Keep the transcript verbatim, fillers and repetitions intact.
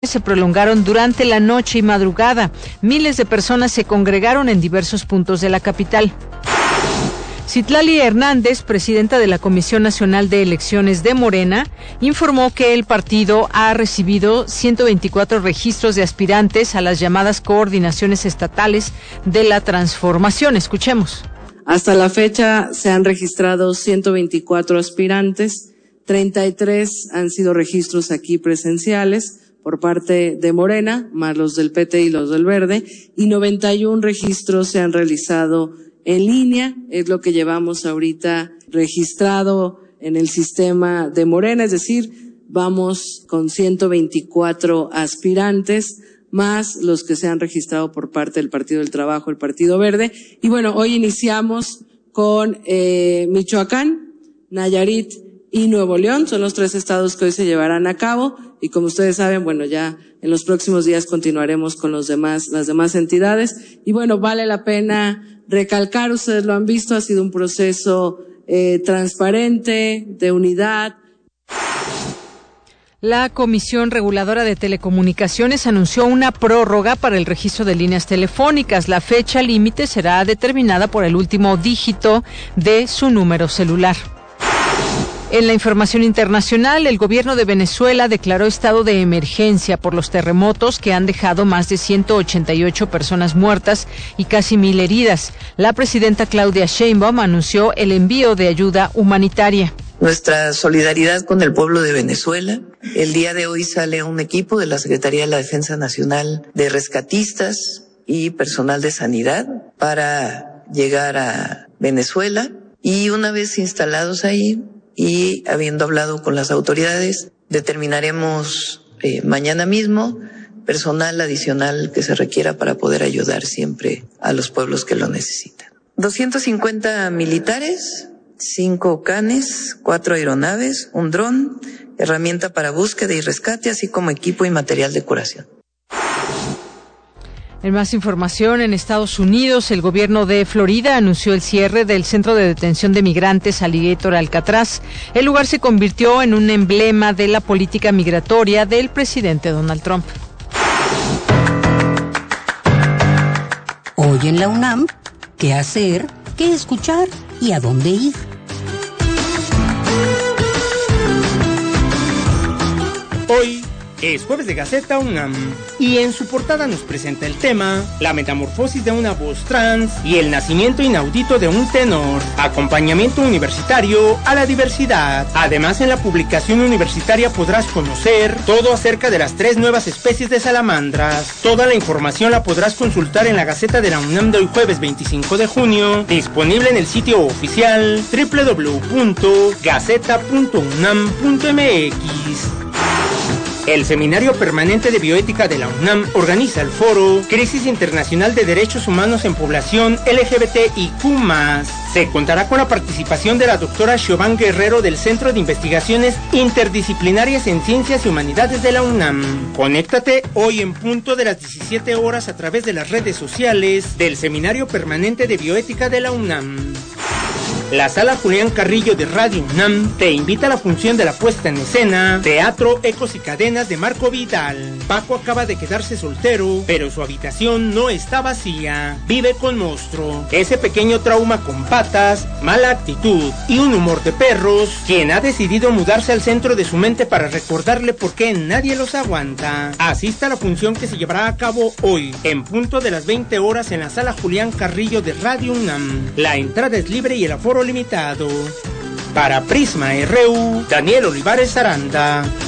se prolongaron durante la noche y madrugada. Miles de personas se congregaron en diversos puntos de la capital. Citlali Hernández, presidenta de la Comisión Nacional de Elecciones de Morena, informó que el partido ha recibido ciento veinticuatro registros de aspirantes a las llamadas coordinaciones estatales de la transformación. Escuchemos. Hasta la fecha se han registrado ciento veinticuatro aspirantes, treinta y tres han sido registros aquí presenciales por parte de Morena, más los del P T y los del Verde, y noventa y uno registros se han realizado en línea, es lo que llevamos ahorita registrado en el sistema de Morena, es decir, vamos con ciento veinticuatro aspirantes, más los que se han registrado por parte del Partido del Trabajo, el Partido Verde. Y bueno, hoy iniciamos con eh, Michoacán, Nayarit y Nuevo León, son los tres estados que hoy se llevarán a cabo, y como ustedes saben, bueno, ya en los próximos días continuaremos con los demás, las demás entidades. Y bueno, vale la pena recalcar, ustedes lo han visto, ha sido un proceso eh, transparente, de unidad. La Comisión Reguladora de Telecomunicaciones anunció una prórroga para el registro de líneas telefónicas. La fecha límite será determinada por el último dígito de su número celular. En la información internacional, el gobierno de Venezuela declaró estado de emergencia por los terremotos que han dejado más de ciento ochenta y ocho personas muertas y casi mil heridas. La presidenta Claudia Sheinbaum anunció el envío de ayuda humanitaria. Nuestra solidaridad con el pueblo de Venezuela. El día de hoy sale un equipo de la Secretaría de la Defensa Nacional de rescatistas y personal de sanidad para llegar a Venezuela, y una vez instalados ahí y habiendo hablado con las autoridades, determinaremos eh, mañana mismo personal adicional que se requiera para poder ayudar siempre a los pueblos que lo necesitan. doscientos cincuenta militares, cinco canes, cuatro aeronaves, un dron, herramienta para búsqueda y rescate, así como equipo y material de curación. En más información, en Estados Unidos, el gobierno de Florida anunció el cierre del centro de detención de migrantes Alligator Alcatraz. El lugar se convirtió en un emblema de la política migratoria del presidente Donald Trump. Hoy en la UNAM, ¿qué hacer? ¿Qué escuchar? ¿Y a dónde ir? Hoy es jueves de Gaceta UNAM y en su portada nos presenta el tema La metamorfosis de una voz trans y el nacimiento inaudito de un tenor, acompañamiento universitario a la diversidad. Además, en la publicación universitaria podrás conocer todo acerca de las tres nuevas especies de salamandras. Toda la información la podrás consultar en la Gaceta de la UNAM de hoy jueves veinticinco de junio, disponible en el sitio oficial doble u doble u doble u punto gaceta punto unam punto m x. El Seminario Permanente de Bioética de la UNAM organiza el foro Crisis Internacional de Derechos Humanos en Población L G B T I Q más. Se contará con la participación de la doctora Siobhan Guerrero del Centro de Investigaciones Interdisciplinarias en Ciencias y Humanidades de la UNAM. Conéctate hoy en punto de las diecisiete horas a través de las redes sociales del Seminario Permanente de Bioética de la UNAM. La Sala Julián Carrillo de Radio UNAM te invita a la función de la puesta en escena Teatro, Ecos y Cadenas de Marco Vidal. Paco acaba de quedarse soltero, pero su habitación no está vacía. Vive con monstruo, ese pequeño trauma con patas, mala actitud y un humor de perros, quien ha decidido mudarse al centro de su mente para recordarle por qué nadie los aguanta. Asista a la función que se llevará a cabo hoy, en punto de las veinte horas en la Sala Julián Carrillo de Radio UNAM. La entrada es libre y el aforo limitado. Para Prisma R U, Daniel Olivares Aranda.